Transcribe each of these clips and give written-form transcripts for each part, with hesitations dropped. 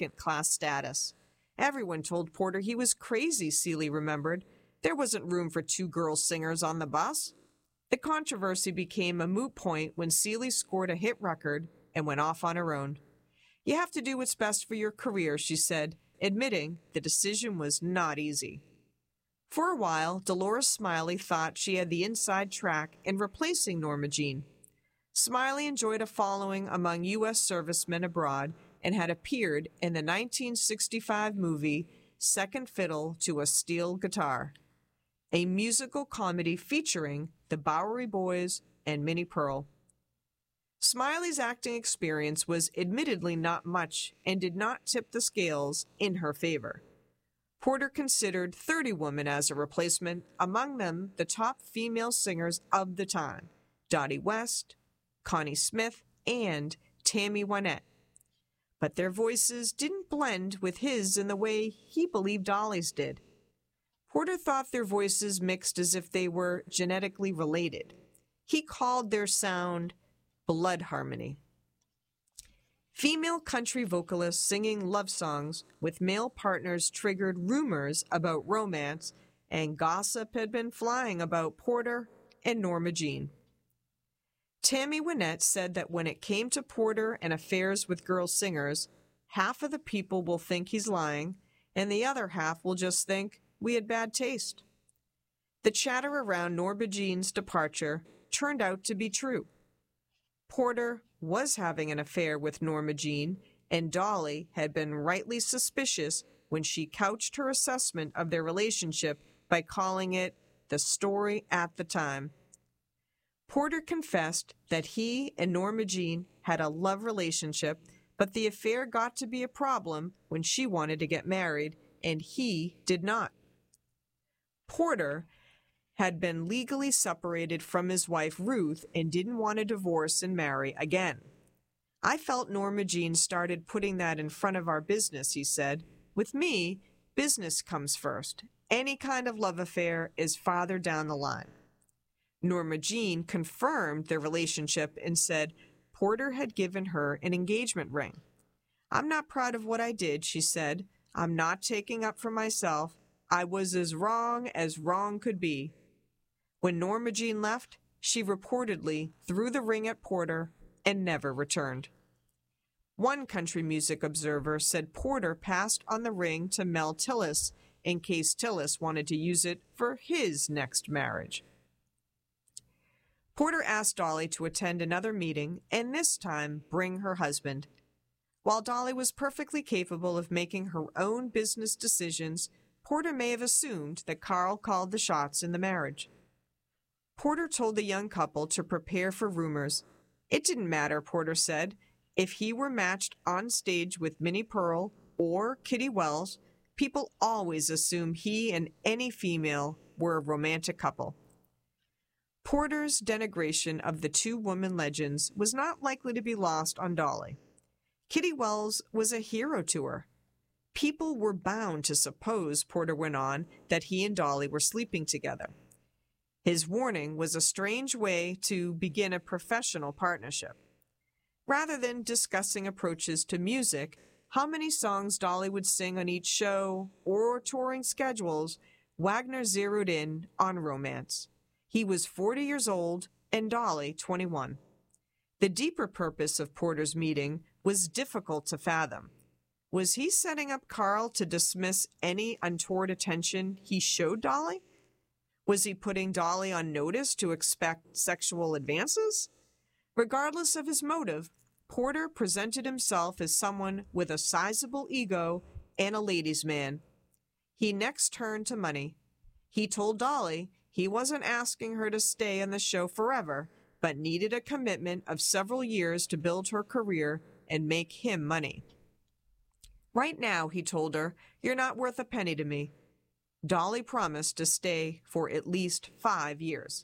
second-class status. Everyone told Porter he was crazy, Seeley remembered. There wasn't room for 2 girl singers on the bus. The controversy became a moot point when Seeley scored a hit record and went off on her own. You have to do what's best for your career, she said, admitting the decision was not easy. For a while, Dolores Smiley thought she had the inside track in replacing Norma Jean. Smiley enjoyed a following among U.S. servicemen abroad and had appeared in the 1965 movie Second Fiddle to a Steel Guitar, a musical comedy featuring the Bowery Boys and Minnie Pearl. Smiley's acting experience was admittedly not much and did not tip the scales in her favor. Porter considered 30 women as a replacement, among them the top female singers of the time, Dottie West, Connie Smith, and Tammy Wynette. But their voices didn't blend with his in the way he believed Dolly's did. Porter thought their voices mixed as if they were genetically related. He called their sound blood harmony. Female country vocalists singing love songs with male partners triggered rumors about romance, and gossip had been flying about Porter and Norma Jean. Tammy Wynette said that when it came to Porter and affairs with girl singers, half of the people will think he's lying, and the other half will just think we had bad taste. The chatter around Norma Jean's departure turned out to be true. Porter was having an affair with Norma Jean, and Dolly had been rightly suspicious when she couched her assessment of their relationship by calling it the story at the time. Porter confessed that he and Norma Jean had a love relationship, but the affair got to be a problem when she wanted to get married, and he did not. Porter had been legally separated from his wife Ruth and didn't want to divorce and marry again. I felt Norma Jean started putting that in front of our business, he said. With me, business comes first. Any kind of love affair is farther down the line. Norma Jean confirmed their relationship and said Porter had given her an engagement ring. I'm not proud of what I did, she said. I'm not taking up for myself. I was as wrong could be. When Norma Jean left, she reportedly threw the ring at Porter and never returned. One country music observer said Porter passed on the ring to Mel Tillis in case Tillis wanted to use it for his next marriage. Porter asked Dolly to attend another meeting and this time bring her husband. While Dolly was perfectly capable of making her own business decisions, Porter may have assumed that Carl called the shots in the marriage. Porter told the young couple to prepare for rumors. It didn't matter, Porter said. If he were matched on stage with Minnie Pearl or Kitty Wells, people always assume he and any female were a romantic couple. Porter's denigration of the two woman legends was not likely to be lost on Dolly. Kitty Wells was a hero to her. People were bound to suppose, Porter went on, that he and Dolly were sleeping together. His warning was a strange way to begin a professional partnership. Rather than discussing approaches to music, how many songs Dolly would sing on each show, or touring schedules, Wagner zeroed in on romance. He was 40 years old and Dolly 21. The deeper purpose of Porter's meeting was difficult to fathom. Was he setting up Carl to dismiss any untoward attention he showed Dolly? Was he putting Dolly on notice to expect sexual advances? Regardless of his motive, Porter presented himself as someone with a sizable ego and a ladies' man. He next turned to money. He told Dolly he wasn't asking her to stay on the show forever, but needed a commitment of several years to build her career and make him money. Right now, he told her, you're not worth a penny to me. Dolly promised to stay for at least 5 years.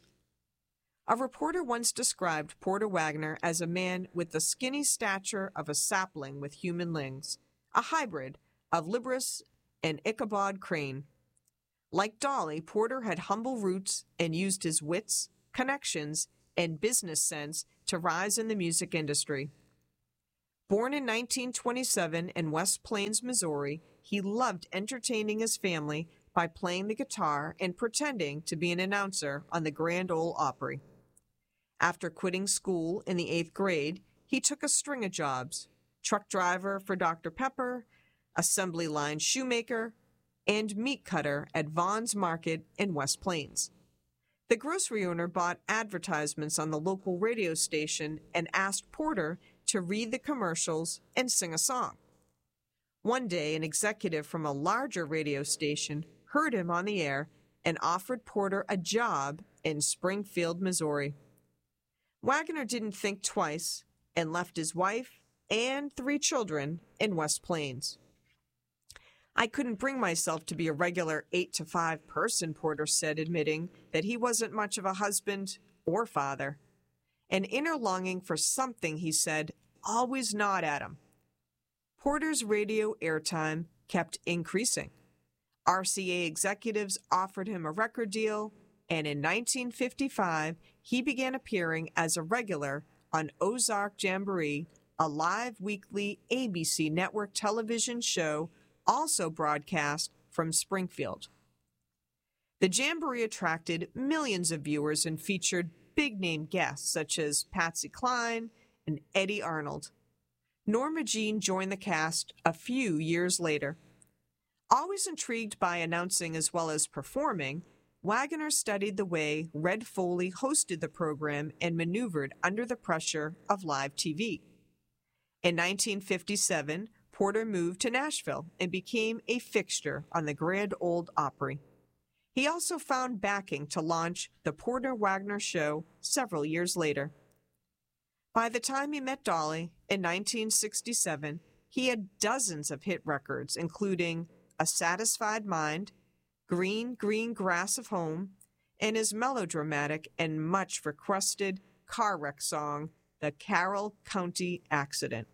A reporter once described Porter Wagner as a man with the skinny stature of a sapling with human legs, a hybrid of Libris and Ichabod Crane. Like Dolly, Porter had humble roots and used his wits, connections, and business sense to rise in the music industry. Born in 1927 in West Plains, Missouri, he loved entertaining his family by playing the guitar and pretending to be an announcer on the Grand Ole Opry. After quitting school in the 8th grade, he took a string of jobs: truck driver for Dr. Pepper, assembly line shoemaker, and meat cutter at Vaughn's Market in West Plains. The grocery owner bought advertisements on the local radio station and asked Porter to read the commercials and sing a song. One day, an executive from a larger radio station heard him on the air and offered Porter a job in Springfield, Missouri. Wagner didn't think twice and left his wife and 3 children in West Plains. "I couldn't bring myself to be a regular 8-to-5 person," Porter said, admitting that he wasn't much of a husband or father. An inner longing for something, he said, always gnawed at him. Porter's radio airtime kept increasing. RCA executives offered him a record deal, and in 1955, he began appearing as a regular on Ozark Jamboree, a live weekly ABC network television show also broadcast from Springfield. The Jamboree attracted millions of viewers and featured big-name guests such as Patsy Cline and Eddie Arnold. Norma Jean joined the cast a few years later. Always intrigued by announcing as well as performing, Wagner studied the way Red Foley hosted the program and maneuvered under the pressure of live TV. In 1957, Porter moved to Nashville and became a fixture on the Grand Ole Opry. He also found backing to launch the Porter Wagner Show several years later. By the time he met Dolly in 1967, he had dozens of hit records, including A Satisfied Mind, Green, Green Grass of Home, and his melodramatic and much requested car wreck song, The Carroll County Accident.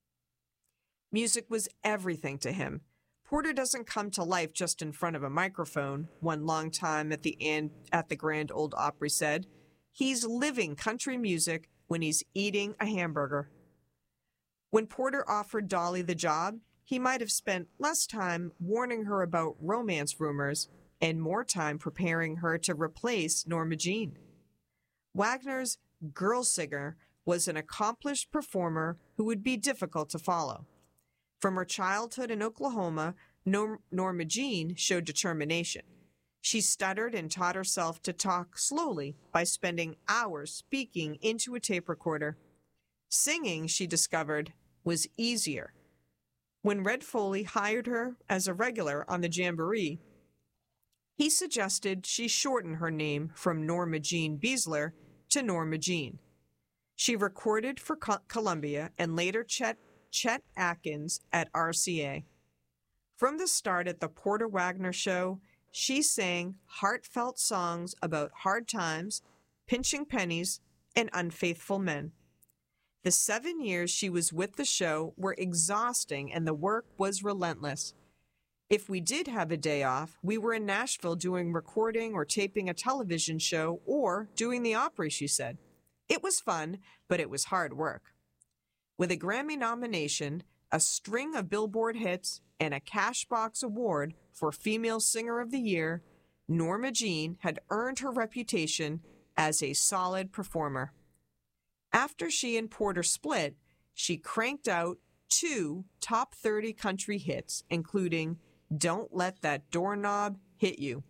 Music was everything to him. Porter doesn't come to life just in front of a microphone, one long time at the Grand Ole Opry said. He's living country music when he's eating a hamburger. When Porter offered Dolly the job, he might have spent less time warning her about romance rumors and more time preparing her to replace Norma Jean. Wagner's girl singer was an accomplished performer who would be difficult to follow. From her childhood in Oklahoma, Norma Jean showed determination. She stuttered and taught herself to talk slowly by spending hours speaking into a tape recorder. Singing, she discovered, was easier. When Red Foley hired her as a regular on the Jamboree, he suggested she shorten her name from Norma Jean Beasler to Norma Jean. She recorded for Columbia and later Chet Atkins at RCA. From the start at the Porter Wagner Show, she sang heartfelt songs about hard times, pinching pennies, and unfaithful men. The 7 years she was with the show were exhausting and the work was relentless. If we did have a day off, we were in Nashville doing recording or taping a television show or doing the Opry, she said. It was fun, but it was hard work. With a Grammy nomination, a string of Billboard hits, and a Cashbox Award for Female Singer of the Year, Norma Jean had earned her reputation as a solid performer. After she and Porter split, she cranked out 2 top 30 country hits, including Don't Let That Doorknob Hit You.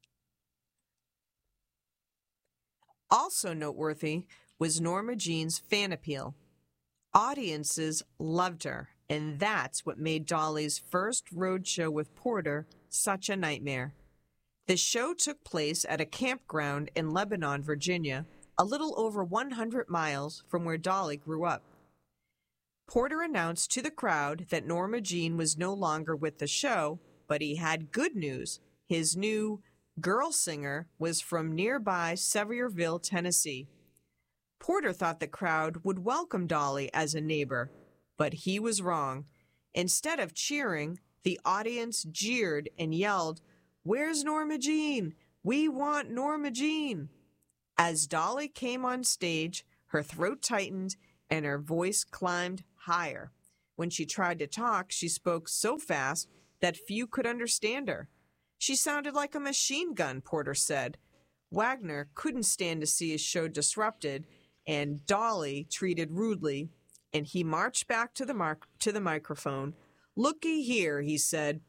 Also noteworthy was Norma Jean's fan appeal. Audiences loved her, and that's what made Dolly's first road show with Porter such a nightmare. The show took place at a campground in Lebanon, Virginia, a little over 100 miles from where Dolly grew up. Porter announced to the crowd that Norma Jean was no longer with the show, but he had good news. His new girl singer was from nearby Sevierville, Tennessee. Porter thought the crowd would welcome Dolly as a neighbor, but he was wrong. Instead of cheering, the audience jeered and yelled, "Where's Norma Jean? We want Norma Jean!" As Dolly came on stage, her throat tightened and her voice climbed higher. When she tried to talk, she spoke so fast that few could understand her. She sounded like a machine gun, Porter said. Wagner couldn't stand to see his show disrupted and Dolly treated rudely, and he marched back to the microphone. "Looky here," he said.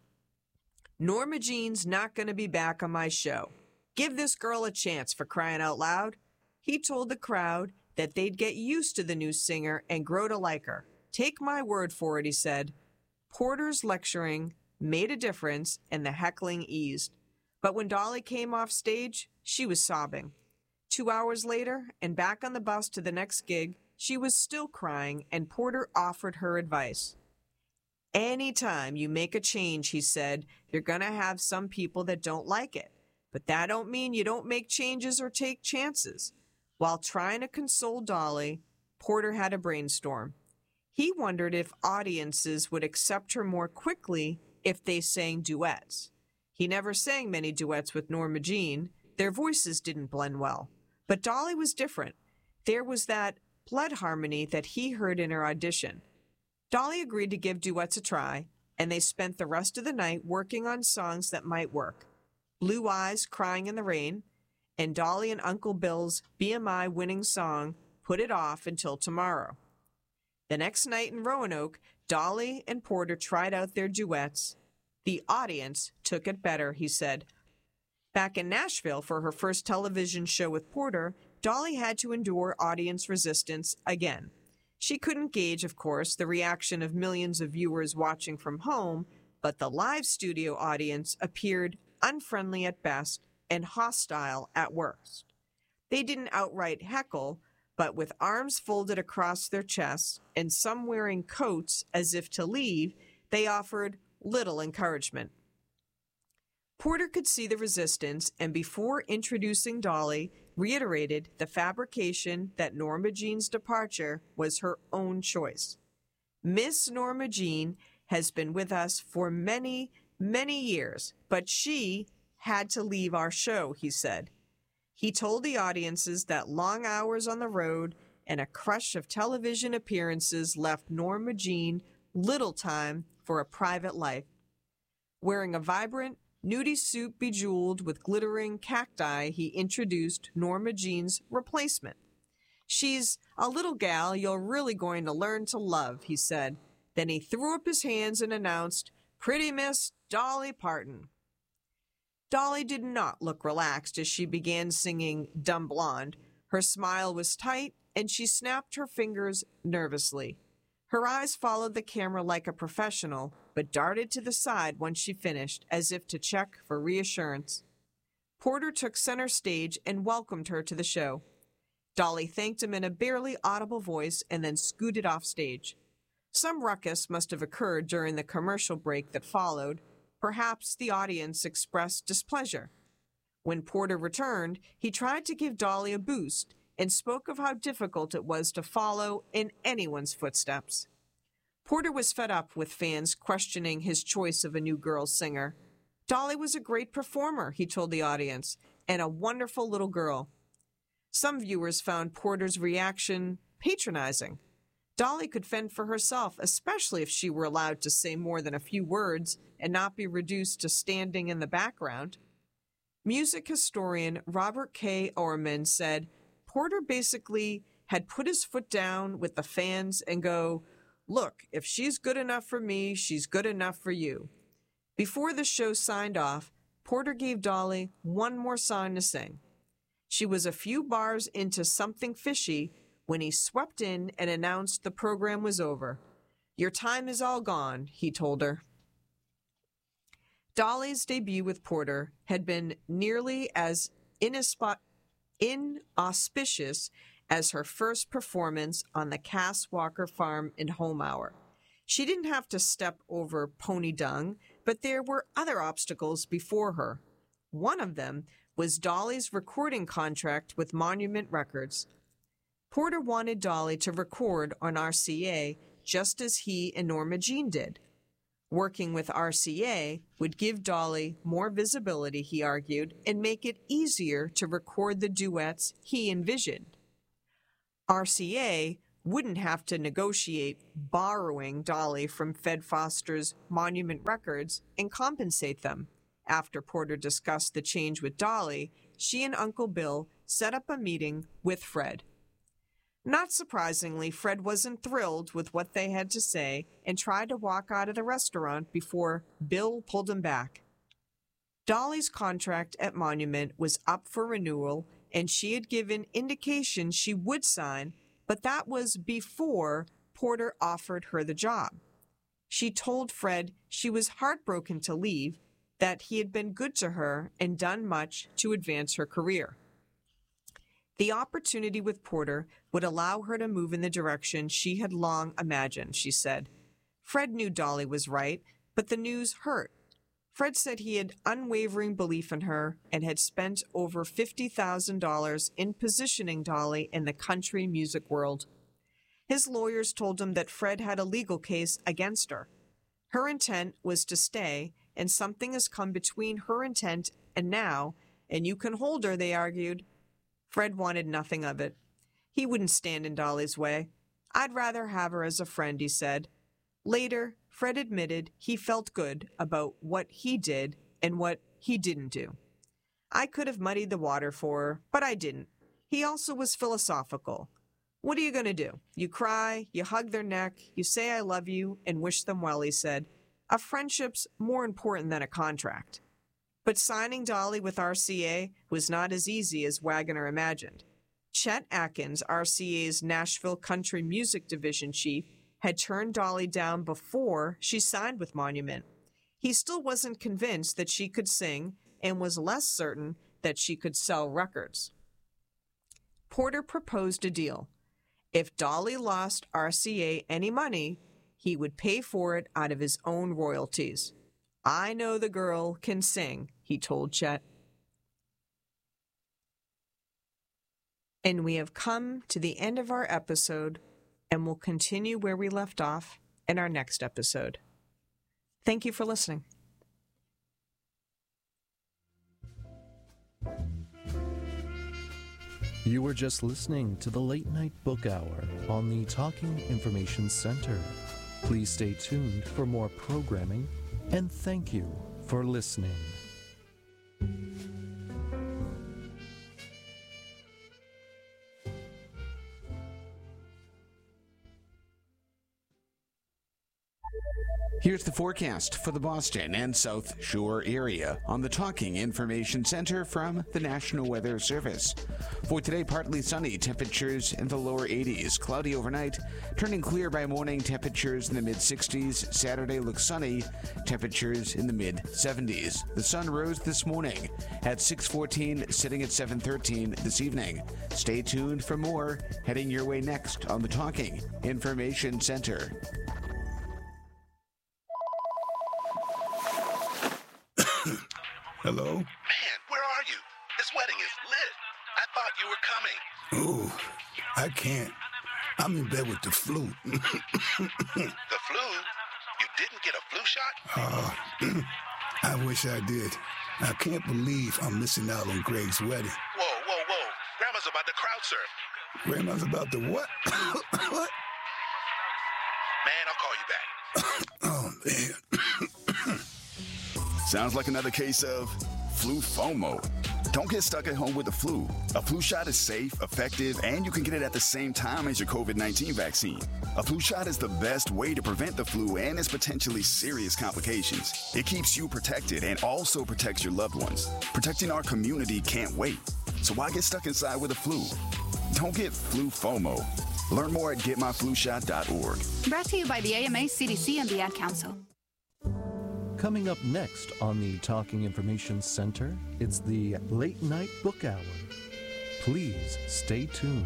"Norma Jean's not going to be back on my show. Give this girl a chance, for crying out loud." He told the crowd that they'd get used to the new singer and grow to like her. "Take my word for it," he said. Porter's lecturing made a difference, and the heckling eased. But when Dolly came off stage, she was sobbing. 2 hours later, and back on the bus to the next gig, she was still crying, and Porter offered her advice. "Anytime you make a change," he said, "you're going to have some people that don't like it. But that don't mean you don't make changes or take chances." While trying to console Dolly, Porter had a brainstorm. He wondered if audiences would accept her more quickly if they sang duets. He never sang many duets with Norma Jean. Their voices didn't blend well. But Dolly was different. There was that blood harmony that he heard in her audition. Dolly agreed to give duets a try, and they spent the rest of the night working on songs that might work. Blue Eyes, Crying in the Rain, and Dolly and Uncle Bill's BMI winning song, Put It Off Until Tomorrow. The next night in Roanoke, Dolly and Porter tried out their duets. The audience took it better, he said. Back in Nashville for her first television show with Porter, Dolly had to endure audience resistance again. She couldn't gauge, of course, the reaction of millions of viewers watching from home, but the live studio audience appeared unfriendly at best and hostile at worst. They didn't outright heckle, but with arms folded across their chests and some wearing coats as if to leave, they offered little encouragement. Porter could see the resistance, and before introducing Dolly, reiterated the fabrication that Norma Jean's departure was her own choice. "Miss Norma Jean has been with us for many, many years, but she had to leave our show," he said. He told the audiences that long hours on the road and a crush of television appearances left Norma Jean little time for a private life. Wearing a vibrant, nudie suit bejeweled with glittering cacti, he introduced Norma Jean's replacement. "She's a little gal you're really going to learn to love," he said. Then he threw up his hands and announced, "Pretty Miss Dolly Parton." Dolly did not look relaxed as she began singing Dumb Blonde. Her smile was tight, and she snapped her fingers nervously. Her eyes followed the camera like a professional, but darted to the side once she finished, as if to check for reassurance. Porter took center stage and welcomed her to the show. Dolly thanked him in a barely audible voice and then scooted off stage. Some ruckus must have occurred during the commercial break that followed. Perhaps the audience expressed displeasure. When Porter returned, he tried to give Dolly a boost and spoke of how difficult it was to follow in anyone's footsteps. Porter was fed up with fans questioning his choice of a new girl singer. Dolly was a great performer, he told the audience, and a wonderful little girl. Some viewers found Porter's reaction patronizing. Dolly could fend for herself, especially if she were allowed to say more than a few words and not be reduced to standing in the background. Music historian Robert K. Orman said, "Porter basically had put his foot down with the fans and go, 'Look, if she's good enough for me, she's good enough for you.'" Before the show signed off, Porter gave Dolly one more song to sing. She was a few bars into Something Fishy when he swept in and announced the program was over. "Your time is all gone," he told her. Dolly's debut with Porter had been nearly as inauspicious as her first performance on the Cass Walker farm in Home Hour. She didn't have to step over pony dung, but there were other obstacles before her. One of them was Dolly's recording contract with Monument Records. Porter wanted Dolly to record on RCA just as he and Norma Jean did. Working with RCA would give Dolly more visibility, he argued, and make it easier to record the duets he envisioned. RCA wouldn't have to negotiate borrowing Dolly from Fred Foster's Monument Records and compensate them. After Porter discussed the change with Dolly, she and Uncle Bill set up a meeting with Fred. Not surprisingly, Fred wasn't thrilled with what they had to say and tried to walk out of the restaurant before Bill pulled him back. Dolly's contract at Monument was up for renewal, and she had given indication she would sign, but that was before Porter offered her the job. She told Fred she was heartbroken to leave, that he had been good to her and done much to advance her career. The opportunity with Porter would allow her to move in the direction she had long imagined, she said. Fred knew Dolly was right, but the news hurt. Fred said he had unwavering belief in her and had spent over $50,000 in positioning Dolly in the country music world. His lawyers told him that Fred had a legal case against her. Her intent was to stay, and something has come between her intent and now, and you can hold her, they argued. Fred wanted nothing of it. He wouldn't stand in Dolly's way. I'd rather have her as a friend, he said. Later, Fred admitted he felt good about what he did and what he didn't do. I could have muddied the water for her, but I didn't. He also was philosophical. What are you going to do? You cry, you hug their neck, you say I love you, and wish them well, he said. A friendship's more important than a contract. But signing Dolly with RCA was not as easy as Wagoner imagined. Chet Atkins, RCA's Nashville Country Music Division chief, had turned Dolly down before she signed with Monument. He still wasn't convinced that she could sing and was less certain that she could sell records. Porter proposed a deal. If Dolly lost RCA any money, he would pay for it out of his own royalties. I know the girl can sing, he told Chet. And we have come to the end of our episode, and we'll continue where we left off in our next episode. Thank you for listening. You were just listening to the Late Night Book Hour on the Talking Information Center. Please stay tuned for more programming, and thank you for listening. Here's the forecast for the Boston and South Shore area on the Talking Information Center from the National Weather Service. For today, partly sunny, temperatures in the lower 80s. Cloudy overnight, turning clear by morning, temperatures in the mid-60s. Saturday looks sunny, temperatures in the mid-70s. The sun rose this morning at 6:14, setting at 7:13 this evening. Stay tuned for more, heading your way next on the Talking Information Center. Hello? Man, where are you? This wedding is lit. I thought you were coming. Ooh, I can't. I'm in bed with the flu. The flu? You didn't get a flu shot? I wish I did. I can't believe I'm missing out on Greg's wedding. Whoa. Grandma's about to crowd surf. Grandma's about to what? What? Man, I'll call you back. Oh, man. Sounds like another case of flu FOMO. Don't get stuck at home with the flu. A flu shot is safe, effective, and you can get it at the same time as your COVID-19 vaccine. A flu shot is the best way to prevent the flu and its potentially serious complications. It keeps you protected and also protects your loved ones. Protecting our community can't wait. So why get stuck inside with the flu? Don't get flu FOMO. Learn more at getmyflushot.org. Brought to you by the AMA, CDC, and the Ad Council. Coming up next on the Talking Information Center, it's the Late Night Book Hour. Please stay tuned.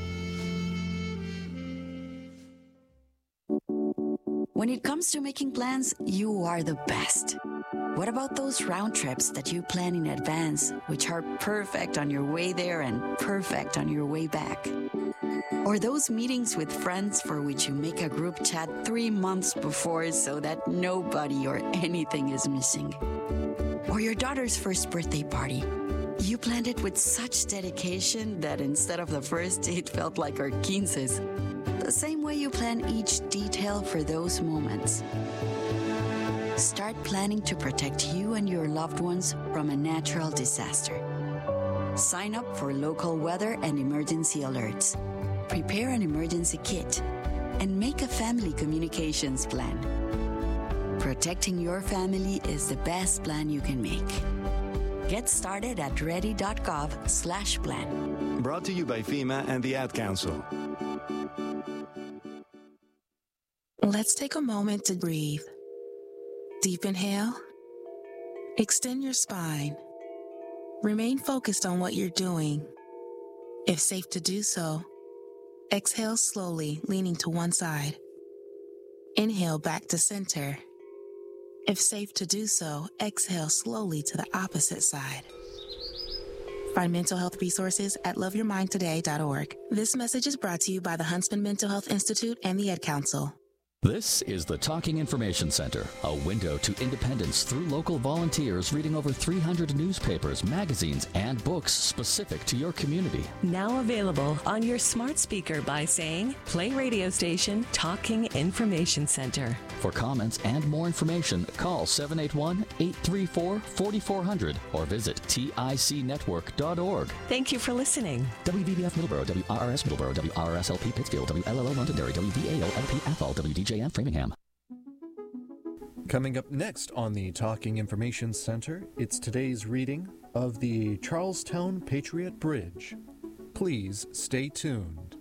When it comes to making plans, you are the best. What about those round trips that you plan in advance, which are perfect on your way there and perfect on your way back? Or those meetings with friends for which you make a group chat 3 months before so that nobody or anything is missing? Or your daughter's first birthday party. You planned it with such dedication that instead of the first, it felt like our quinces. the same way you plan each detail for those moments. Start planning to protect you and your loved ones from a natural disaster. Sign up for local weather and emergency alerts. Prepare an emergency kit and make a family communications plan. Protecting your family is the best plan you can make. Get started at ready.gov/plan. Brought to you by FEMA and the Ad Council. Let's take a moment to breathe. Deep inhale. Extend your spine. Remain focused on what you're doing. If safe to do so, exhale slowly, leaning to one side. Inhale back to center. If safe to do so, exhale slowly to the opposite side. Find mental health resources at loveyourmindtoday.org. This message is brought to you by the Huntsman Mental Health Institute and the Ad Council. This is the Talking Information Center, a window to independence through local volunteers reading over 300 newspapers, magazines, and books specific to your community. Now available on your smart speaker by saying, play radio station Talking Information Center. For comments and more information, call 781-834-4400 or visit ticnetwork.org. Thank you for listening. WVBF Middleborough, WRRS Middleborough, WRSLP Pittsfield, WLLO Londonderry, WVAO LP Athol, WDJM Framingham. Coming up next on the Talking Information Center, it's today's reading of the Charlestown Patriot Bridge. Please stay tuned.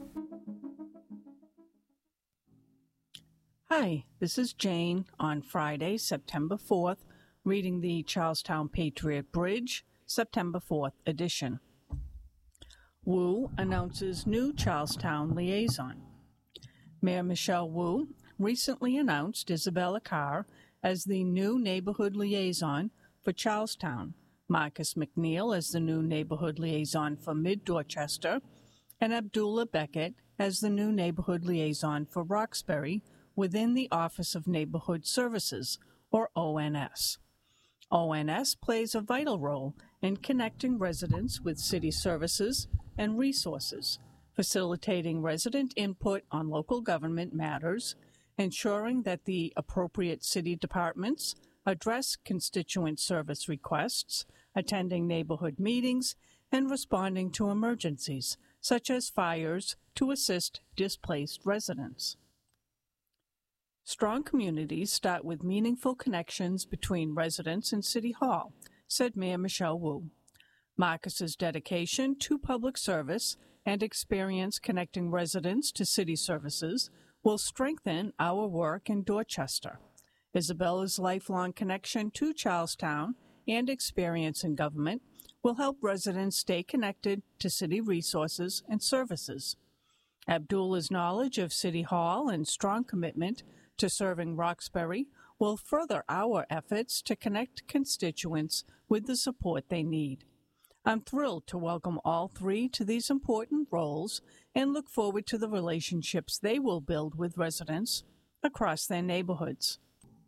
Hi, this is Jane on Friday, September 4th, reading the Charlestown Patriot Bridge, September 4th edition. Wu announces new Charlestown liaison. Mayor Michelle Wu recently announced Isabella Carr as the new neighborhood liaison for Charlestown, Marcus McNeil as the new neighborhood liaison for Mid-Dorchester, and Abdullah Beckett as the new neighborhood liaison for Roxbury within the Office of Neighborhood Services, or ONS. ONS plays a vital role in connecting residents with city services and resources, facilitating resident input on local government matters, ensuring that the appropriate city departments address constituent service requests, attending neighborhood meetings, and responding to emergencies, such as fires, to assist displaced residents. Strong communities start with meaningful connections between residents and City Hall, said Mayor Michelle Wu. Marcus's dedication to public service and experience connecting residents to city services will strengthen our work in Dorchester. Isabella's lifelong connection to Charlestown and experience in government will help residents stay connected to city resources and services. Abdullah's knowledge of City Hall and strong commitment to serving Roxbury will further our efforts to connect constituents with the support they need. I'm thrilled to welcome all three to these important roles and look forward to the relationships they will build with residents across their neighborhoods.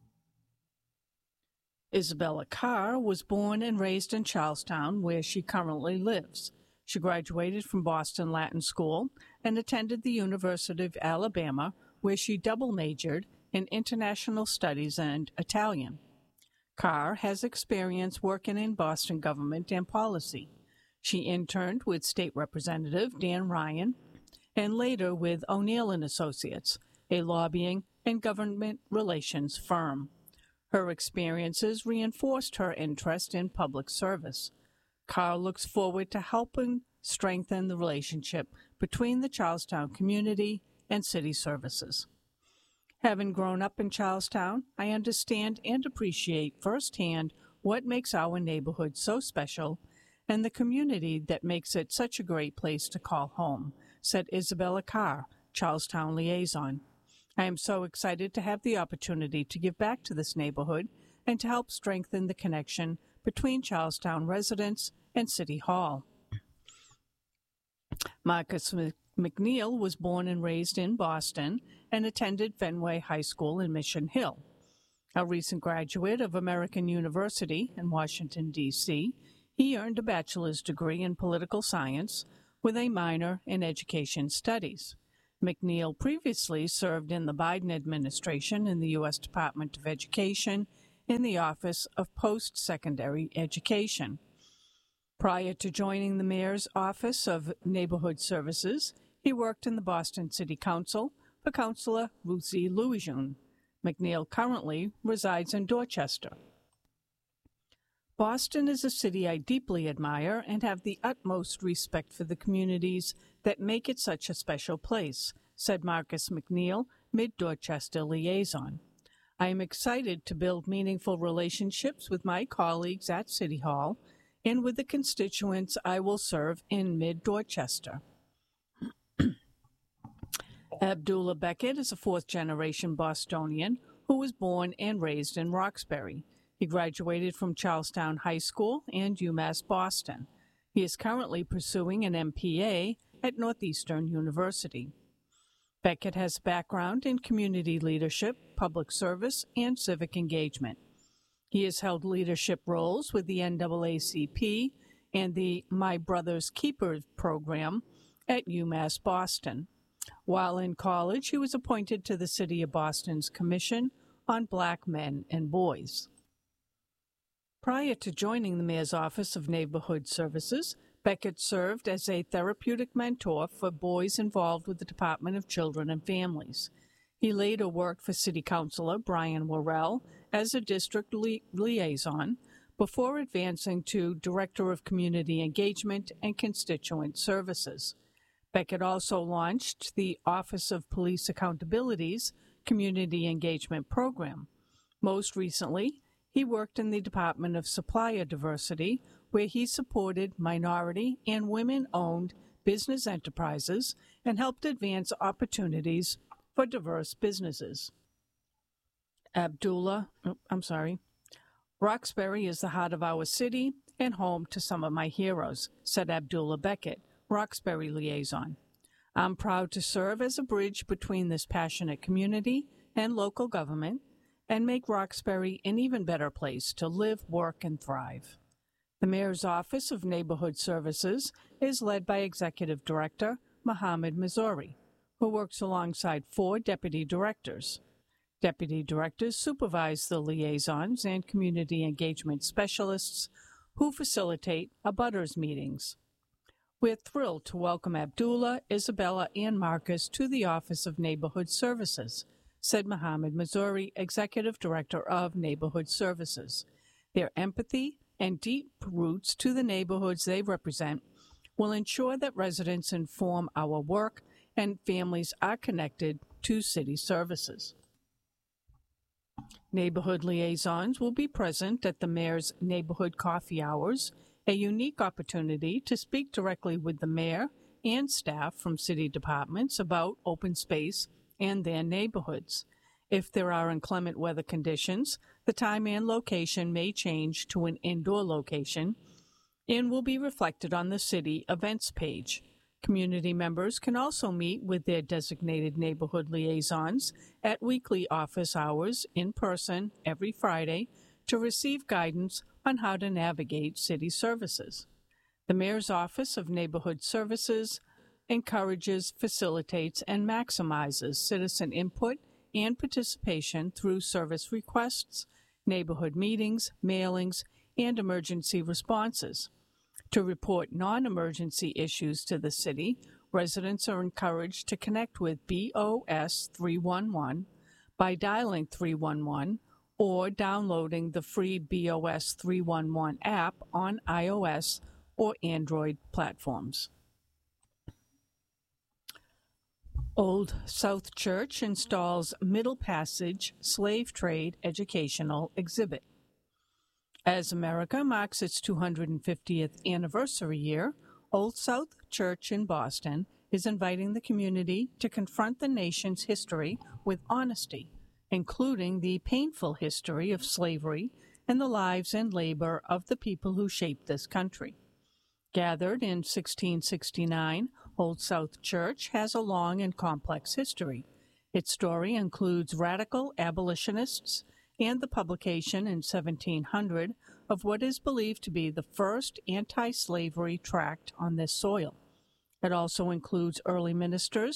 Isabella Carr was born and raised in Charlestown, where she currently lives. She graduated from Boston Latin School and attended the University of Alabama, where she double majored in International Studies and Italian. Carr has experience working in Boston government and policy. She interned with State Representative Dan Ryan and later with O'Neill & Associates, a lobbying and government relations firm. Her experiences reinforced her interest in public service. Carr looks forward to helping strengthen the relationship between the Charlestown community and city services. Having grown up in Charlestown, I understand and appreciate firsthand what makes our neighborhood so special and the community that makes it such a great place to call home, said Isabella Carr, Charlestown liaison. I am so excited to have the opportunity to give back to this neighborhood and to help strengthen the connection between Charlestown residents and City Hall. Marcus McNeil was born and raised in Boston and attended Fenway High School in Mission Hill. A recent graduate of American University in Washington, D.C., he earned a bachelor's degree in political science with a minor in education studies. McNeil previously served in the Biden administration in the U.S. Department of Education in the Office of Post-Secondary Education. Prior to joining the Mayor's Office of Neighborhood Services, he worked in the Boston City Council for Councilor Ruthie Louijoun. McNeil currently resides in Dorchester. Boston is a city I deeply admire and have the utmost respect for the communities that make it such a special place, said Marcus McNeil, Mid-Dorchester liaison. I am excited to build meaningful relationships with my colleagues at City Hall and with the constituents I will serve in Mid-Dorchester. Abdullah Beckett is a fourth-generation Bostonian who was born and raised in Roxbury. He graduated from Charlestown High School and UMass Boston. He is currently pursuing an MPA at Northeastern University. Beckett has a background in community leadership, public service, and civic engagement. He has held leadership roles with the NAACP and the My Brother's Keeper program at UMass Boston. While in college, he was appointed to the City of Boston's Commission on Black Men and Boys. Prior to joining the Mayor's Office of Neighborhood Services, Beckett served as a therapeutic mentor for boys involved with the Department of Children and Families. He later worked for City Councilor Brian Worrell as a district liaison before advancing to Director of Community Engagement and Constituent Services. Beckett also launched the Office of Police Accountability's Community Engagement Program. Most recently, he worked in the Department of Supplier Diversity, where he supported minority and women-owned business enterprises and helped advance opportunities for diverse businesses. Roxbury is the heart of our city and home to some of my heroes, said Abdullah Beckett, Roxbury liaison. I'm proud to serve as a bridge between this passionate community and local government and make Roxbury an even better place to live, work, and thrive. The Mayor's Office of Neighborhood Services is led by Executive Director Mohammed Missouri, who works alongside 4 deputy directors. Deputy directors supervise the liaisons and community engagement specialists who facilitate abutters meetings. We're thrilled to welcome Abdullah, Isabella, and Marcus to the Office of Neighborhood Services, said Mohammed Missouri, Executive Director of Neighborhood Services. Their empathy and deep roots to the neighborhoods they represent will ensure that residents inform our work and families are connected to city services. Neighborhood liaisons will be present at the Mayor's Neighborhood Coffee Hours, a unique opportunity to speak directly with the Mayor and staff from city departments about open space and their neighborhoods. If there are inclement weather conditions, the time and location may change to an indoor location and will be reflected on the city events page. Community members can also meet with their designated neighborhood liaisons at weekly office hours in person every Friday to receive guidance on how to navigate city services. The Mayor's Office of Neighborhood Services encourages, facilitates, and maximizes citizen input and participation through service requests, neighborhood meetings, mailings, and emergency responses. To report non-emergency issues to the city, residents are encouraged to connect with BOS 311 by dialing 311 or downloading the free BOS 311 app on iOS or Android platforms. Old South Church installs Middle Passage Slave Trade Educational Exhibit. As America marks its 250th anniversary year, Old South Church in Boston is inviting the community to confront the nation's history with honesty, including the painful history of slavery and the lives and labor of the people who shaped this country. Gathered in 1669, Old South Church has a long and complex history. Its story includes radical abolitionists and the publication in 1700 of what is believed to be the first anti-slavery tract on this soil. It also includes early ministers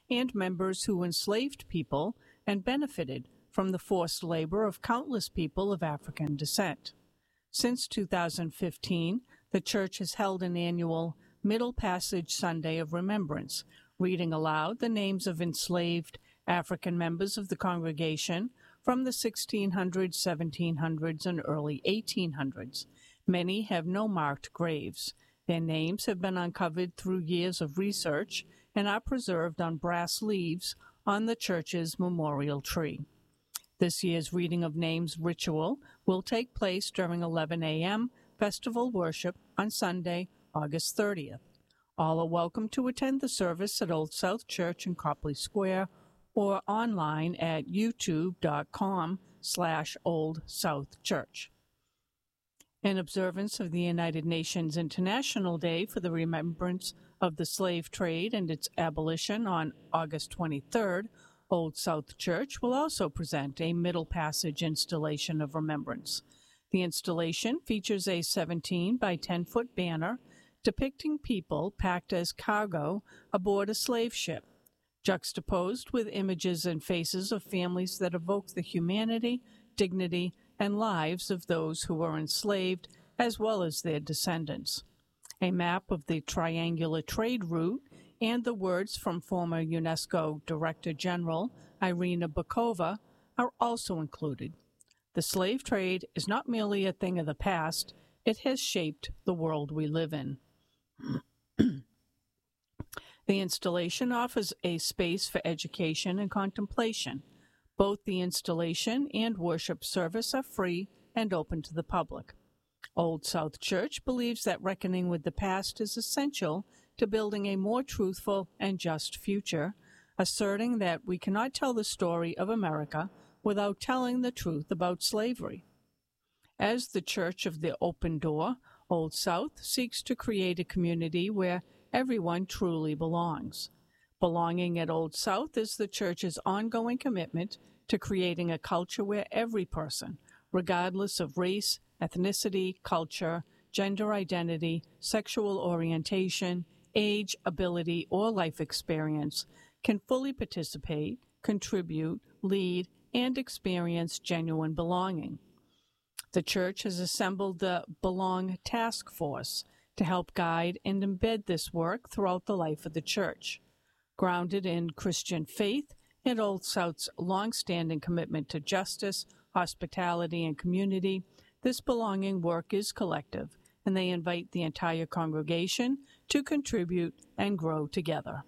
and members who enslaved people and benefited from the forced labor of countless people of African descent. Since 2015, the Church has held an annual Middle Passage Sunday of Remembrance, reading aloud the names of enslaved African members of the congregation from the 1600s, 1700s, and early 1800s. Many have no marked graves. Their names have been uncovered through years of research and are preserved on brass leaves on the church's memorial tree. This year's reading of names ritual will take place during 11 a.m. festival worship on Sunday, August 30th. All are welcome to attend the service at Old South Church in Copley Square or online at youtube.com/Old South Church. In observance of the United Nations International Day for the Remembrance of the Slave Trade and its Abolition on August 23rd, Old South Church will also present a Middle Passage installation of remembrance. The installation features a 17 by 10-foot banner depicting people packed as cargo aboard a slave ship, juxtaposed with images and faces of families that evoke the humanity, dignity, and lives of those who were enslaved, as well as their descendants. A map of the triangular trade route and the words from former UNESCO Director General Irina Bokova are also included. The slave trade is not merely a thing of the past, it has shaped the world we live in. The installation offers a space for education and contemplation. Both the installation and worship service are free and open to the public. Old South Church believes that reckoning with the past is essential to building a more truthful and just future, asserting that we cannot tell the story of America without telling the truth about slavery. As the Church of the Open Door, Old South seeks to create a community where everyone truly belongs. Belonging at Old South is the Church's ongoing commitment to creating a culture where every person, regardless of race, ethnicity, culture, gender identity, sexual orientation, age, ability, or life experience, can fully participate, contribute, lead, and experience genuine belonging. The Church has assembled the Belong Task Force to help guide and embed this work throughout the life of the Church. Grounded in Christian faith and Old South's long-standing commitment to justice, hospitality, and community, this belonging work is collective, and they invite the entire congregation to contribute and grow together.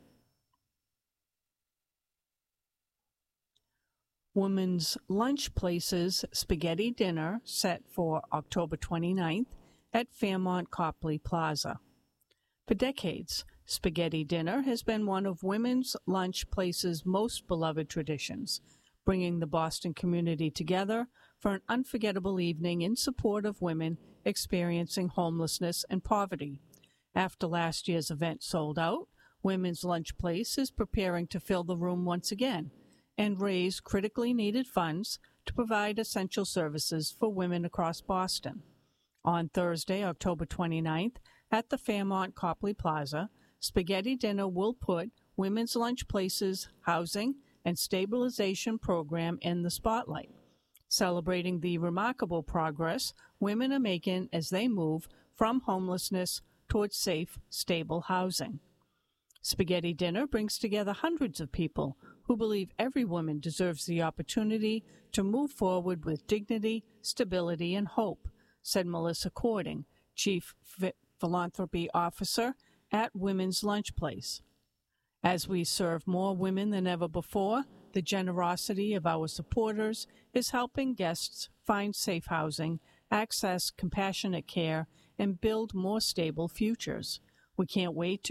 Women's Lunch Place's Spaghetti Dinner set for October 29th at Fairmont Copley Plaza. For decades, Spaghetti Dinner has been one of Women's Lunch Place's most beloved traditions, bringing the Boston community together for an unforgettable evening in support of women experiencing homelessness and poverty. After last year's event sold out, Women's Lunch Place is preparing to fill the room once again and raise critically needed funds to provide essential services for women across Boston. On Thursday, October 29th, at the Fairmont Copley Plaza, Spaghetti Dinner will put Women's Lunch Place's housing and stabilization program in the spotlight, celebrating the remarkable progress women are making as they move from homelessness towards safe, stable housing. Spaghetti Dinner brings together hundreds of people who believe every woman deserves the opportunity to move forward with dignity, stability, and hope, said Melissa Cording, Chief Philanthropy Officer at Women's Lunch Place. As we serve more women than ever before, the generosity of our supporters is helping guests find safe housing, access compassionate care, and build more stable futures. We can't wait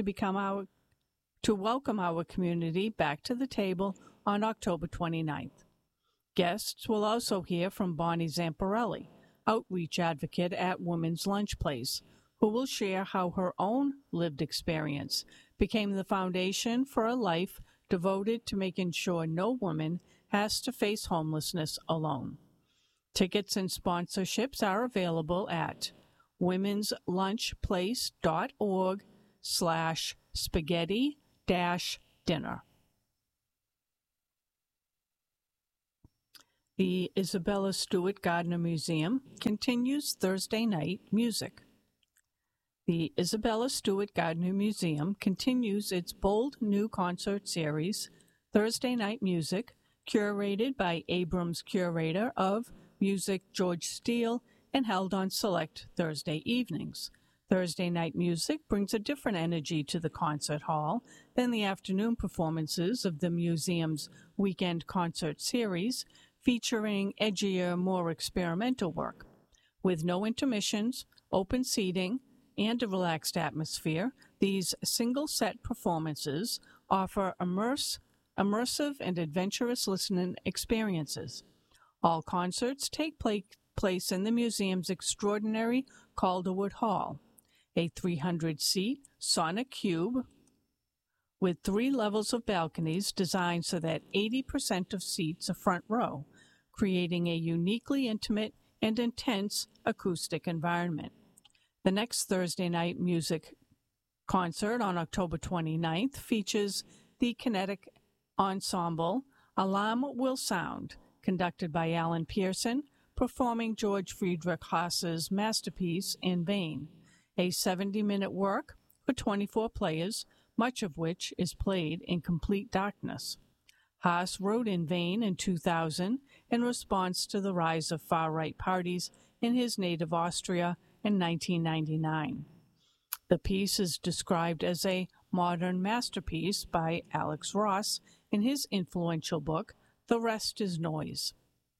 to welcome our community back to the table on October 29th. Guests will also hear from Bonnie Zamparelli, outreach advocate at Women's Lunch Place, who will share how her own lived experience became the foundation for a life devoted to making sure no woman has to face homelessness alone. Tickets and sponsorships are available at womenslunchplace.org/spaghetti-dinner. The Isabella Stewart Gardner Museum continues Thursday night music. The Isabella Stewart Gardner Museum continues its bold new concert series, Thursday Night Music, curated by Abrams Curator of Music George Steele and held on select Thursday evenings. Thursday night music brings a different energy to the concert hall than the afternoon performances of the museum's weekend concert series, featuring edgier, more experimental work. With no intermissions, open seating, and a relaxed atmosphere, these single-set performances offer immersive and adventurous listening experiences. All concerts take place in the museum's extraordinary Calderwood Hall, a 300-seat sonic cube with 3 levels of balconies designed so that 80% of seats are front row, creating a uniquely intimate and intense acoustic environment. The next Thursday night music concert on October 29th features the Kinetic Ensemble Alarm Will Sound, conducted by Alan Pearson, performing George Friedrich Haas's masterpiece In Vain, a 70-minute work for 24 players, much of which is played in complete darkness. Haas wrote In Vain in 2000 in response to the rise of far-right parties in his native Austria in 1999. The piece is described as a modern masterpiece by Alex Ross in his influential book, The Rest is Noise.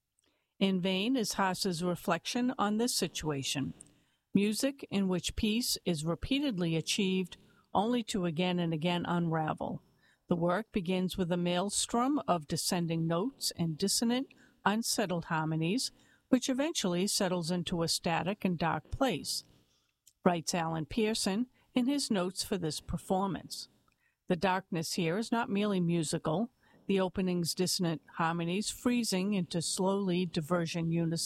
In Vain is Haas's reflection on this situation, music in which peace is repeatedly achieved only to again and again unravel. The work begins with a maelstrom of descending notes and dissonant, unsettled harmonies, which eventually settles into a static and dark place, writes Alan Pearson in his notes for this performance. The darkness here is not merely musical, the opening's dissonant harmonies freezing into slowly diverging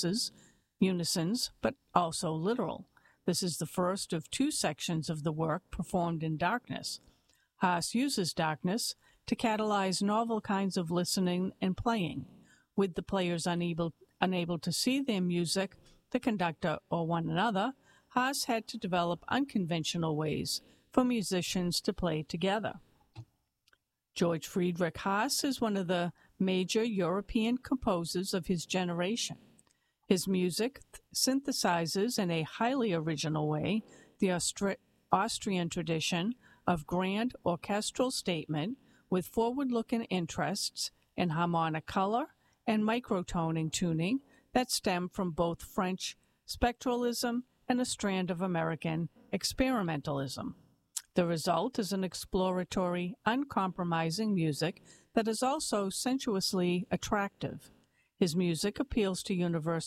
unisons, but also literal. This is the first of 2 sections of the work performed in darkness. Haas uses darkness to catalyze novel kinds of listening and playing, with the players unable to see their music, the conductor, or one another. Haas had to develop unconventional ways for musicians to play together. George Friedrich Haas is one of the major European composers of his generation. His music synthesizes in a highly original way the Austrian tradition of grand orchestral statement with forward-looking interests in harmonic color and microtoning tuning that stem from both French spectralism and a strand of American experimentalism. The result is an exploratory, uncompromising music that is also sensuously attractive. His music appeals to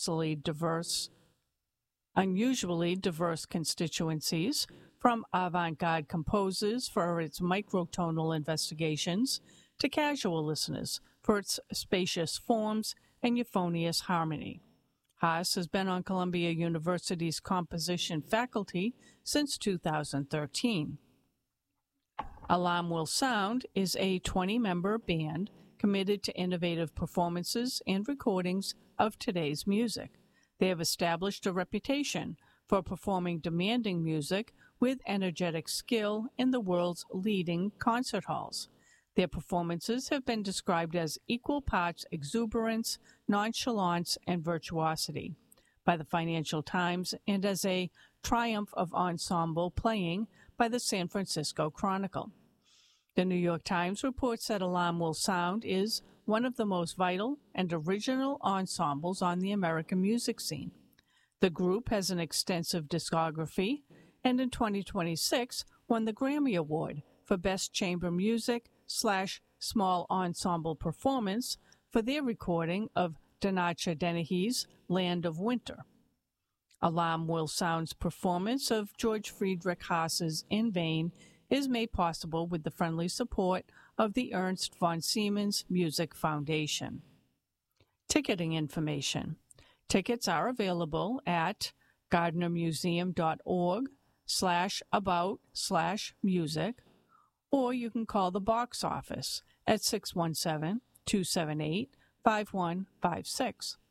unusually diverse constituencies, from avant-garde composers for its microtonal investigations to casual listeners for its spacious forms and euphonious harmony. Haas has been on Columbia University's composition faculty since 2013. Alarm Will Sound is a 20-member band committed to innovative performances and recordings of today's music. They have established a reputation for performing demanding music with energetic skill in the world's leading concert halls. Their performances have been described as equal parts exuberance, nonchalance, and virtuosity by the Financial Times and as a triumph of ensemble playing by the San Francisco Chronicle. The New York Times reports that Alarm Will Sound is one of the most vital and original ensembles on the American music scene. The group has an extensive discography and in 2026 won the Grammy Award for Best Chamber Music / Small Ensemble Performance for their recording of Donacha Dennehy's Land of Winter. Alarm Will Sound's performance of George Friedrich Haas's In Vain is made possible with the friendly support of the Ernst von Siemens Music Foundation. Ticketing information. Tickets are available at gardnermuseum.org/about/music, or you can call the box office at 617-278-5156.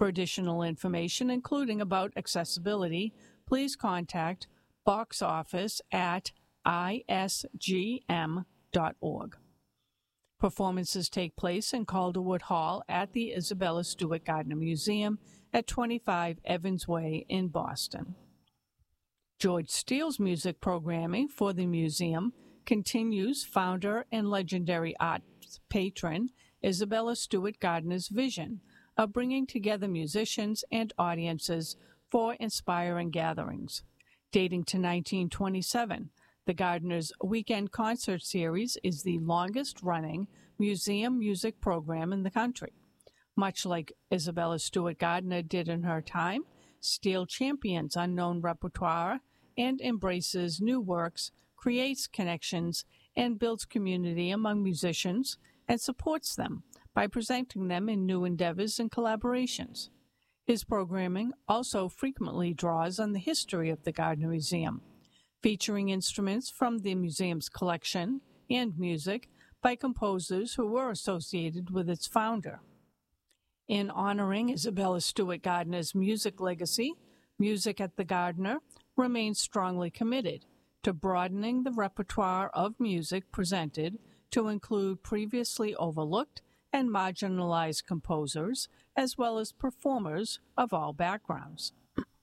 For additional information, including about accessibility, please contact box office at isgm.org. Performances take place in Calderwood Hall at the Isabella Stewart Gardner Museum at 25 Evans Way in Boston. George Steele's music programming for the museum continues founder and legendary arts patron Isabella Stewart Gardner's vision of bringing together musicians and audiences for inspiring gatherings. Dating to 1927, the Gardner's Weekend Concert Series is the longest-running museum music program in the country. Much like Isabella Stewart Gardner did in her time, Steele champions unknown repertoire and embraces new works, creates connections, and builds community among musicians and supports them by presenting them in new endeavors and collaborations. His programming also frequently draws on the history of the Gardner Museum, featuring instruments from the museum's collection and music by composers who were associated with its founder. In honoring Isabella Stewart Gardner's music legacy, Music at the Gardner remains strongly committed to broadening the repertoire of music presented to include previously overlooked and marginalized composers, as well as performers of all backgrounds.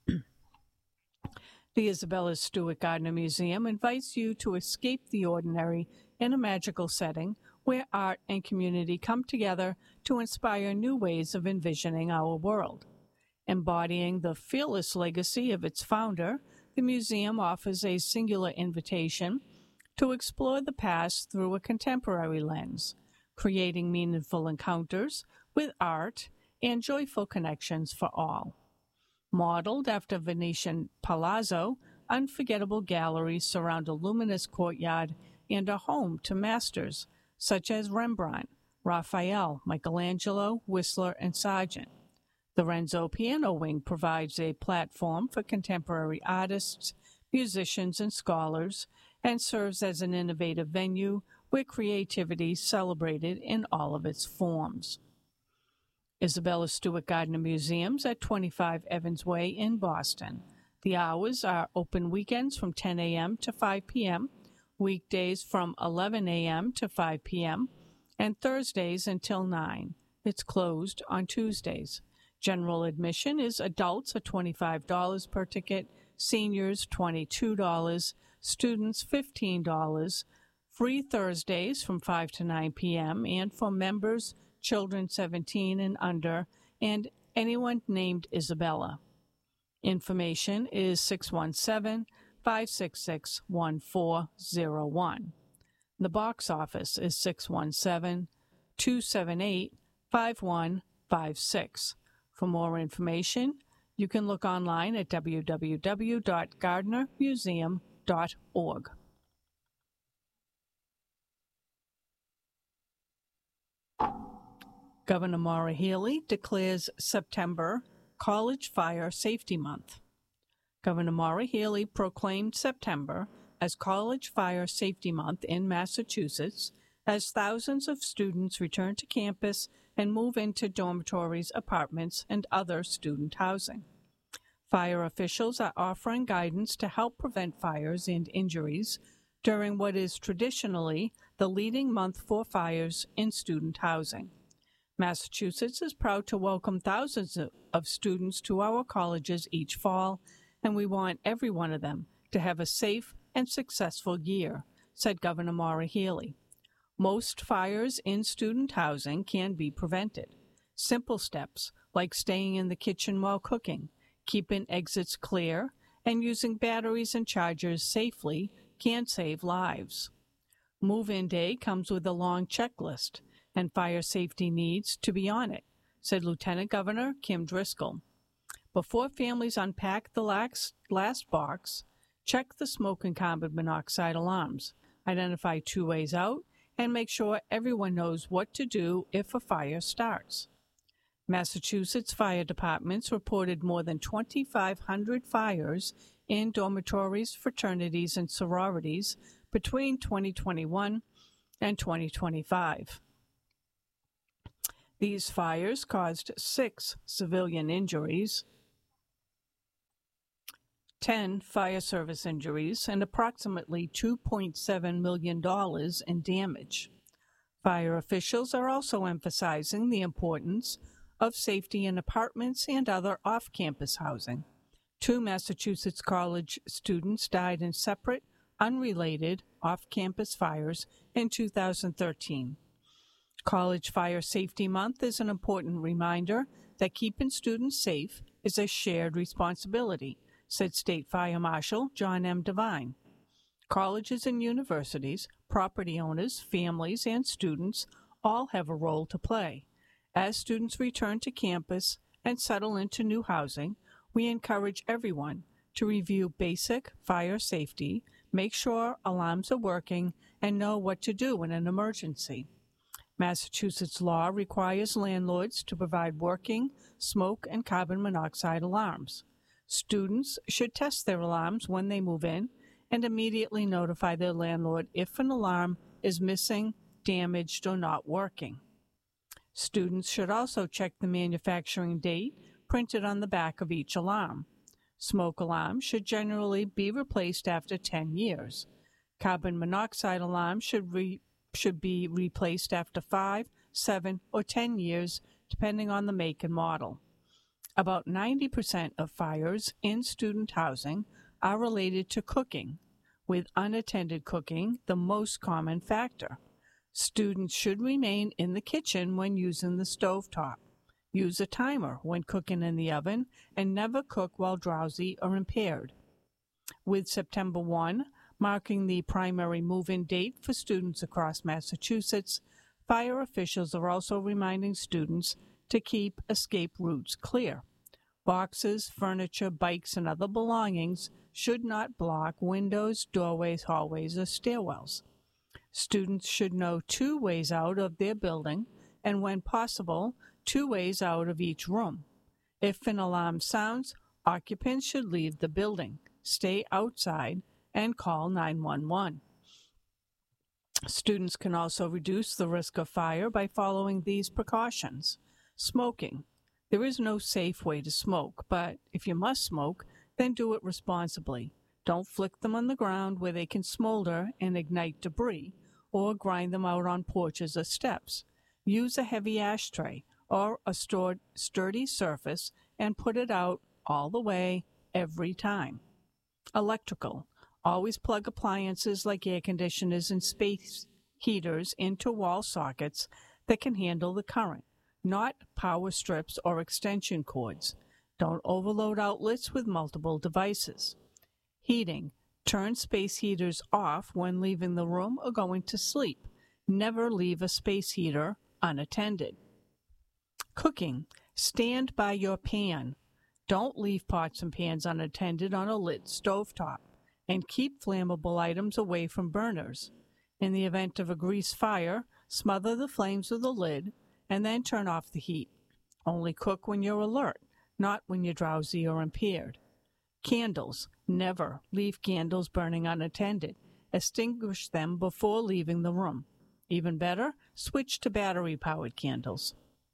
The Isabella Stewart Gardner Museum invites you to escape the ordinary in a magical setting where art and community come together to inspire new ways of envisioning our world. Embodying the fearless legacy of its founder, the museum offers a singular invitation to explore the past through a contemporary lens, creating meaningful encounters with art and joyful connections for all. Modeled after Venetian Palazzo, unforgettable galleries surround a luminous courtyard and are home to masters such as Rembrandt, Raphael, Michelangelo, Whistler, and Sargent. The Renzo Piano Wing provides a platform for contemporary artists, musicians, and scholars, and serves as an innovative venue where creativity is celebrated in all of its forms. Isabella Stewart Gardner Museums at 25 Evans Way in Boston. The hours are open weekends from 10 a.m. to 5 p.m., weekdays from 11 a.m. to 5 p.m., and Thursdays until 9. It's closed on Tuesdays. General admission is adults at $25 per ticket, seniors $22, students $15, free Thursdays from 5 to 9 p.m., and for members, children 17 and under, and anyone named Isabella. Information is 617-566-1401. The box office is 617-278-5156. For more information, you can look online at www.gardnermuseum.org. Governor Maura Healey declares September College Fire Safety Month. Governor Maura Healey proclaimed September as College Fire Safety Month in Massachusetts as thousands of students return to campus and move into dormitories, apartments, and other student housing. Fire officials are offering guidance to help prevent fires and injuries during what is traditionally the leading month for fires in student housing. Massachusetts is proud to welcome thousands of students to our colleges each fall, and we want every one of them to have a safe and successful year, said Governor Maura Healey. Most fires in student housing can be prevented. Simple steps like staying in the kitchen while cooking, keeping exits clear, and using batteries and chargers safely can save lives. Move-in day comes with a long checklist, and fire safety needs to be on it, said Lieutenant Governor Kim Driscoll. Before families unpack the last box, check the smoke and carbon monoxide alarms, identify 2 ways out, and make sure everyone knows what to do if a fire starts. Massachusetts fire departments reported more than 2,500 fires in dormitories, fraternities, and sororities between 2021 and 2025. These fires caused 6 civilian injuries, 10 fire service injuries, and approximately $2.7 million in damage. Fire officials are also emphasizing the importance of safety in apartments and other off-campus housing. 2 Massachusetts college students died in separate, unrelated off-campus fires in 2013. College Fire Safety Month is an important reminder that keeping students safe is a shared responsibility, said State Fire Marshal John M. Devine. Colleges and universities, property owners, families, and students all have a role to play. As students return to campus and settle into new housing, we encourage everyone to review basic fire safety, make sure alarms are working, and know what to do in an emergency. Massachusetts law requires landlords to provide working smoke and carbon monoxide alarms. Students should test their alarms when they move in and immediately notify their landlord if an alarm is missing, damaged, or not working. Students should also check the manufacturing date printed on the back of each alarm. Smoke alarms should generally be replaced after 10 years. Carbon monoxide alarms should be replaced after 5, 7, or 10 years, depending on the make and model. About 90% of fires in student housing are related to cooking, with unattended cooking the most common factor. Students should remain in the kitchen when using the stovetop. Use a timer when cooking in the oven, and never cook while drowsy or impaired. With September 1 marking the primary move-in date for students across Massachusetts, fire officials are also reminding students to keep escape routes clear. Boxes, furniture, bikes, and other belongings should not block windows, doorways, hallways, or stairwells. Students should know 2 ways out of their building, and when possible, 2 ways out of each room. If an alarm sounds, occupants should leave the building, stay outside, and call 911. Students can also reduce the risk of fire by following these precautions. Smoking. There is no safe way to smoke, but if you must smoke, then do it responsibly. Don't flick them on the ground where they can smolder and ignite debris, or grind them out on porches or steps. Use a heavy ashtray or a sturdy surface and put it out all the way every time. Electrical. Always plug appliances like air conditioners and space heaters into wall sockets that can handle the current, not power strips or extension cords. Don't overload outlets with multiple devices. Heating. Turn space heaters off when leaving the room or going to sleep. Never leave a space heater unattended. Cooking. Stand by your pan. Don't leave pots and pans unattended on a lit stovetop, and keep flammable items away from burners. In the event of a grease fire, smother the flames with a lid and then turn off the heat. Only cook when you're alert, not when you're drowsy or impaired. Candles. Never leave candles burning unattended. Extinguish them before leaving the room. Even better, switch to battery-powered candles.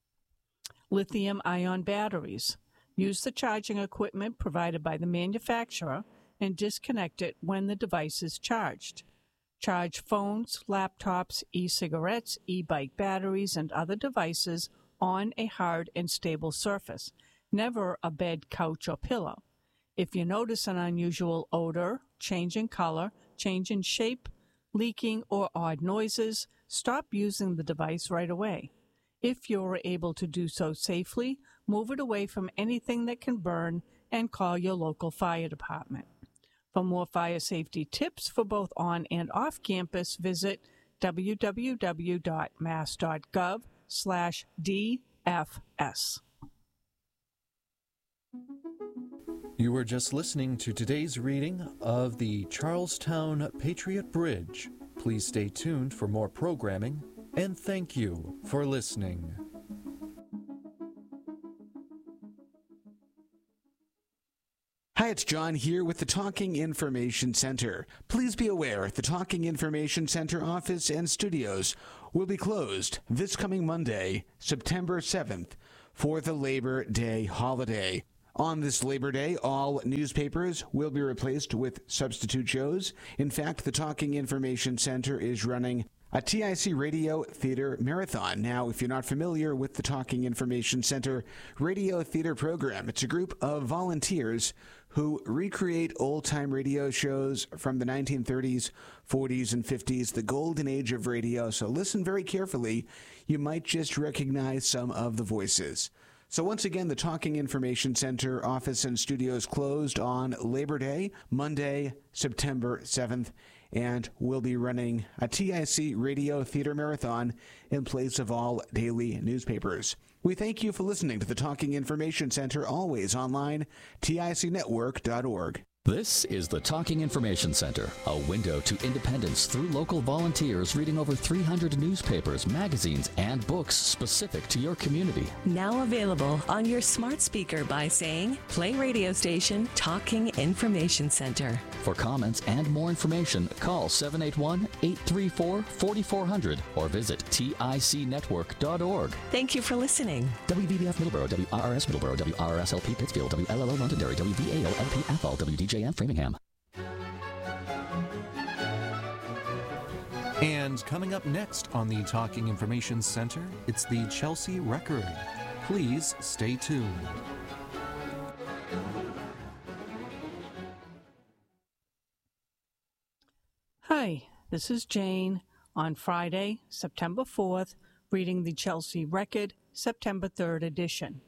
Lithium-ion batteries. Use the charging equipment provided by the manufacturer and disconnect it when the device is charged. Charge phones, laptops, e-cigarettes, e-bike batteries, and other devices on a hard and stable surface, never a bed, couch, or pillow. If you notice an unusual odor, change in color, change in shape, leaking, or odd noises, stop using the device right away. If you are able to do so safely, move it away from anything that can burn and call your local fire department. For more fire safety tips for both on and off campus, visit www.mass.gov/DFS. You were just listening to today's reading of the Charlestown Patriot Bridge. Please stay tuned for more programming, and thank you for listening. Hi, it's John here with the Talking Information Center. Please be aware, the Talking Information Center office and studios will be closed this coming Monday, September 7th, for the Labor Day holiday. On this Labor Day, all newspapers will be replaced with substitute shows. In fact, the Talking Information Center is running a TIC Radio Theater Marathon. Now, if you're not familiar with the Talking Information Center Radio Theater program, it's a group of volunteers who recreate old-time radio shows from the 1930s, 40s, and 50s, the golden age of radio. So listen very carefully. You might just recognize some of the voices. So once again, the Talking Information Center office and studios closed on Labor Day, Monday, September 7th, and we'll be running a TIC Radio Theater Marathon in place of all daily newspapers. We thank you for listening to the Talking Information Center, always online, ticnetwork.org. This is the Talking Information Center, a window to independence through local volunteers reading over 300 newspapers, magazines, and books specific to your community. Now available on your smart speaker by saying, play radio station Talking Information Center. For comments and more information, call 781-834-4400 or visit ticnetwork.org. Thank you for listening. WVBF Middleborough, WRRS Middleborough, WRRS-LP Pittsfield, WLLO Londonderry, WVAO-LP Athol, WDJM Framingham. And coming up next on the Talking Information Center, it's the Chelsea Record. Please stay tuned. Hi, this is Jane on Friday, September 4th, reading the Chelsea Record, September 3rd edition.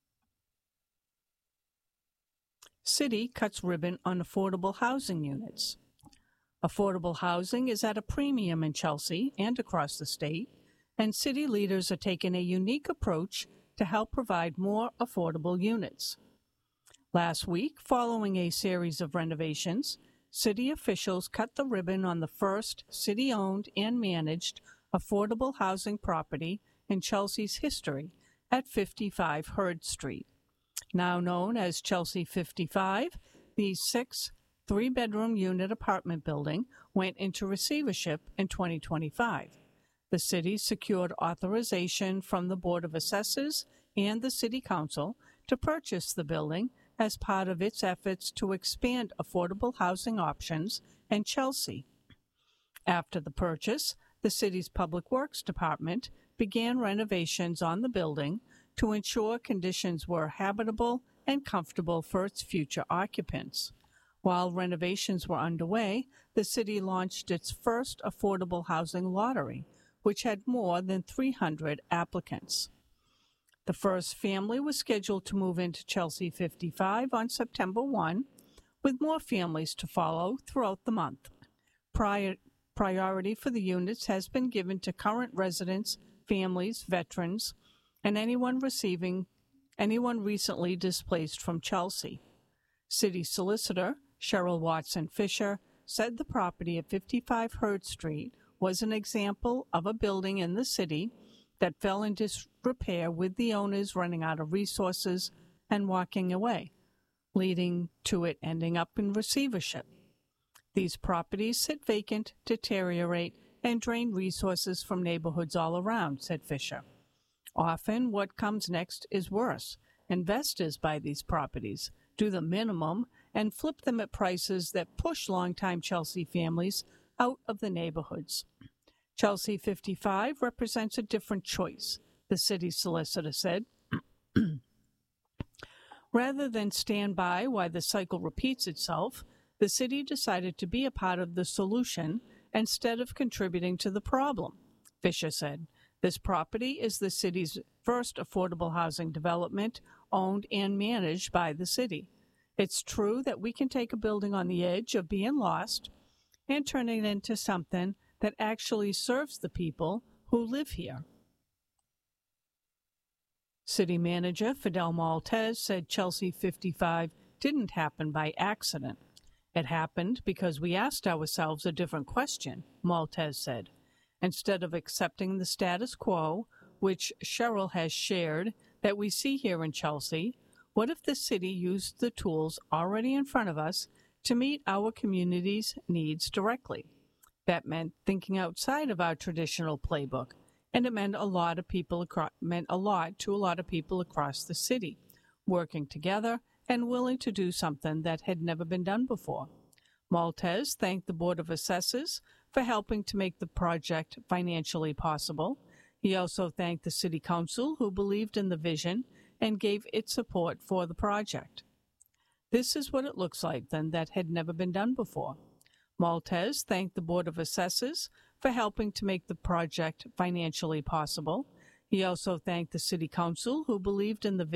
City cuts ribbon on affordable housing units. Affordable housing is at a premium in Chelsea and across the state, and city leaders are taking a unique approach to help provide more affordable units. Last week, following a series of renovations, city officials cut the ribbon on the first city-owned and managed affordable housing property in Chelsea's history at 55 Hurd Street. Now known as Chelsea 55, the 6 three-bedroom unit apartment building went into receivership in 2025. The city secured authorization from the Board of Assessors and the City Council to purchase the building as part of its efforts to expand affordable housing options in Chelsea. After the purchase, the city's Public Works Department began renovations on the building to ensure conditions were habitable and comfortable for its future occupants. While renovations were underway, the city launched its first affordable housing lottery, which had more than 300 applicants. The first family was scheduled to move into Chelsea 55 on September 1, with more families to follow throughout the month. Priority for the units has been given to current residents, families, veterans, and anyone recently displaced from Chelsea. City Solicitor Cheryl Watson Fisher said the property at 55 Hurd Street was an example of a building in the city that fell into disrepair with the owners running out of resources and walking away, leading to it ending up in receivership. These properties sit vacant, deteriorate, and drain resources from neighborhoods all around, said Fisher. Often, what comes next is worse. Investors buy these properties, do the minimum, and flip them at prices that push longtime Chelsea families out of the neighborhoods. Chelsea 55 represents a different choice, the city solicitor said. Rather than stand by while the cycle repeats itself, the city decided to be a part of the solution instead of contributing to the problem, Fisher said. This property is the city's first affordable housing development owned and managed by the city. It's true that we can take a building on the edge of being lost and turn it into something that actually serves the people who live here. City manager Fidel Maltez said Chelsea 55 didn't happen by accident. It happened because we asked ourselves a different question, Maltez said. Instead of accepting the status quo, which Cheryl has shared, that we see here in Chelsea, what if the city used the tools already in front of us to meet our community's needs directly? That meant thinking outside of our traditional playbook, and it meant a lot to a lot of people across the city, working together and willing to do something that had never been done before. Maltese thanked the Board of Assessors for helping to make the project financially possible. He also thanked the City Council, who believed in the vision and gave its support for the project. This is what it looks like then that had never been done before. Maltese thanked the Board of Assessors for helping to make the project financially possible. He also thanked the City Council, who believed in the vision